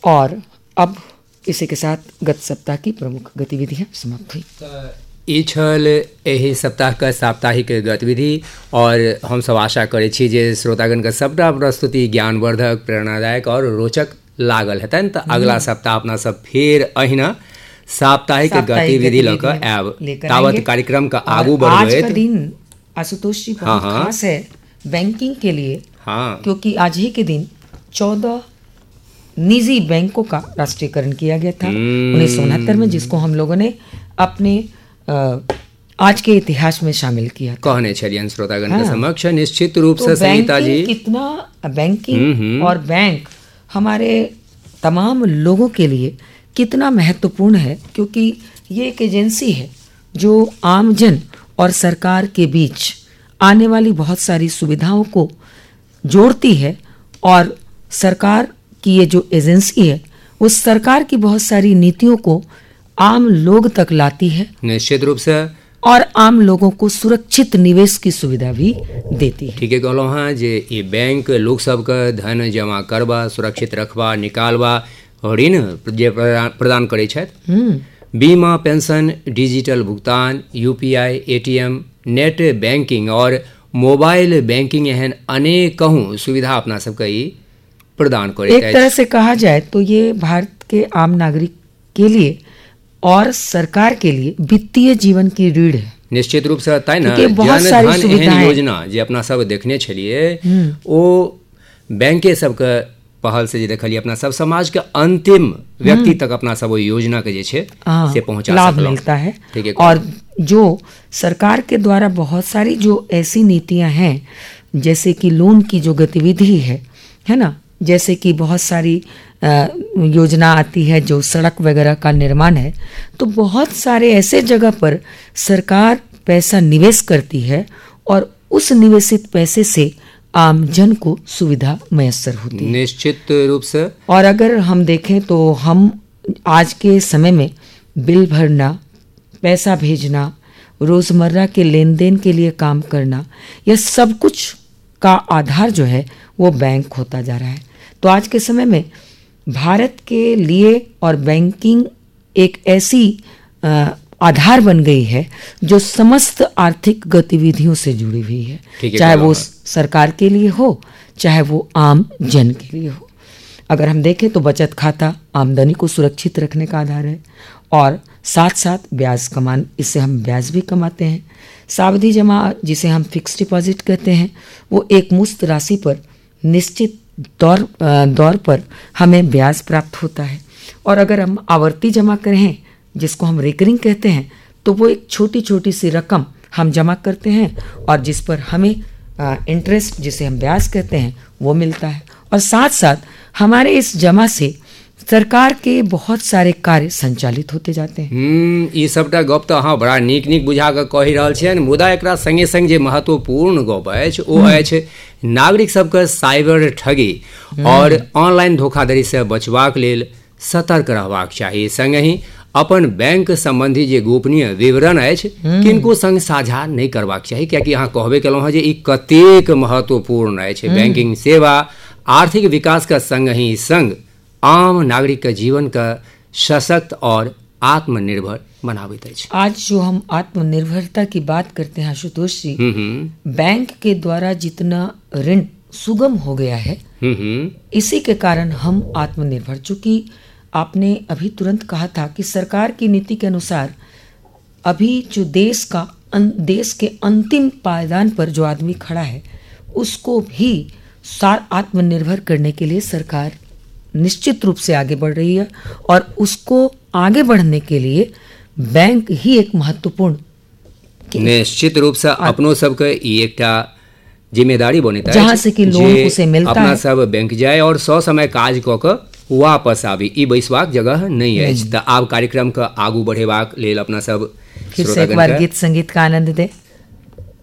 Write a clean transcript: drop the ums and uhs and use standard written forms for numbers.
और अब इसी के साथ गत सप्ताह की प्रमुख गतिविधियां समाप्त हुई। ई छल एहि सप्ताहके साप्ताहिक गतिविधि और हम सब आशा करै छी जे श्रोतागणके सबटा प्रस्तुति ज्ञानवर्धक, प्रेरणादायक और रोचक लागल हेतनि। तऽ अगला सप्ताह अपना सब फेर अहिना साप्ताहिक गतिविधि लऽ कऽ आयब। तावत कार्यक्रम का आगू बढ़बैत। आज का दिन आशुतोष जी बहुत खास है बैंकिंग के लिए। क्योंकि आज ही के दिन 14 निजी बैंकों का राष्ट्रीयकरण किया गया था 1969 में, जिसको हम लोगों ने अपने आज के इतिहास में शामिल किया। कहने छलियन श्रोतागण के समक्ष। निश्चित रूप से संगीता जी, कितना बैंकिंग और बैंक हमारे तमाम लोगों के लिए कितना महत्वपूर्ण है, क्योंकि ये एक एजेंसी है जो आमजन और सरकार के बीच आने वाली बहुत सारी सुविधाओं को जोड़ती है। और सरकार की ये जो एजेंसी है वो सरकार की बहुत सारी नीतियों को आम लोग तक लाती है, निश्चित रूप से, और आम लोगों को सुरक्षित निवेश की सुविधा भी देती है। ठीक है, कहलौं हाँ जे ये बैंक लोग सबके धन जमा करबा, सुरक्षित रखबा, निकालबा, ऋण जे प्रदान करै छथि। बीमा, पेंशन, डिजिटल भुगतान, यूपीआई, एटीएम, नेट बैंकिंग और मोबाइल बैंकिंग एहन अनेकों सुविधा अपना सबके ई प्रदान करे। एक तरह से कहा जाए तो ये भारत के आम नागरिक के लिए और सरकार के लिए वित्तीय जीवन की रीढ़ है। निश्चित रूप से तय ना जनधन एहन योजना जे अपना सब देखने छलिए ओ बैंके सबके पहल से जे देखलिए अपना सब समाज के अंतिम व्यक्ति तक अपना सब योजना के जे छे से पहुंचा लाभ मिलता है। और जो सरकार के द्वारा बहुत सारी जो ऐसी नीतियां हैं, जैसे कि लोन की जो गतिविधि है ना, जैसे कि बहुत सारी योजना आती है जो सड़क वगैरह का निर्माण है, तो बहुत सारे ऐसे जगह पर सरकार पैसा निवेश करती है और उस निवेशित पैसे से आम जन को सुविधा मैसर होती है। निश्चित रूप से। और अगर हम देखें तो हम आज के समय में बिल भरना, पैसा भेजना, रोजमर्रा के लेन देन के लिए काम करना, यह सब कुछ का आधार जो है वो बैंक होता जा रहा है। तो आज के समय में भारत के लिए और बैंकिंग एक ऐसी आधार बन गई है जो समस्त आर्थिक गतिविधियों से जुड़ी हुई है, चाहे वो सरकार के लिए हो, चाहे वो आम जन के लिए हो। अगर हम देखें तो बचत खाता आमदनी को सुरक्षित रखने का आधार है, और साथ साथ ब्याज कमान, इससे हम ब्याज भी कमाते हैं। सावधि जमा, जिसे हम फिक्स डिपॉजिट कहते हैं, वो एक मुश्त राशि पर निश्चित दौर पर हमें ब्याज प्राप्त होता है। और अगर हम आवर्ती जमा करें, जिसको हम रिकरिंग कहते हैं, तो वो एक छोटी छोटी सी रकम हम जमा करते हैं और जिस पर हमें इंटरेस्ट, जिसे हम ब्याज कहते हैं, वो मिलता है। और साथ साथ हमारे इस जमा से सरकार के बहुत सारे कार्य संचालित होते जाते हैं। ई सबटा गप तो अहाँ बड़ा नीक नीक बुझा कऽ कहि रहल छियनि, मुदा एकरा संगे संग जे महत्वपूर्ण गप अछि ओ अछि नागरिक सबके साइबर ठगी और ऑनलाइन धोखाधड़ी से बचबाक लेल सतर्क रहबाक चाही। संगहि अपन बैंक संबंधी जे गोपनीय विवरण अछि किनको संग साझा नहीं करबाक चाही, कियाकि अहाँ कहबे केलहुँ हँ जे ई कतेक महत्वपूर्ण अछि। बैंकिंग सेवा आर्थिक विकास का संगहि संग आम नागरिक के जीवन का सशक्त और आत्मनिर्भर बनावित है। आज जो हम आत्मनिर्भरता की बात करते हैं आशुतोष जी, बैंक के द्वारा जितना ऋण सुगम हो गया है, इसी के कारण हम आत्मनिर्भर, चूंकि आपने अभी तुरंत कहा था कि सरकार की नीति के अनुसार अभी जो देश के अंतिम पायदान पर जो आदमी खड़ा है उसको भी आत्मनिर्भर करने के लिए सरकार निश्चित रूप से आगे बढ़ रही है, और उसको आगे बढ़ने के लिए बैंक ही एक महत्वपूर्ण निश्चित रूप से अपनों सबके एकटा जिम्मेदारी बनेता है, जहाँ से कि लोन उसे मिलता अपना है। सब बैंक जाए और 100 समय काज कऽ कऽ वापस आबी, ई बैसबाक जगह नहीं अछि। तऽ आब कार्यक्रम के आगू बढ़ेबाक लेल अपना सब फिर से एक बार गीत संगीत का आनंद दे।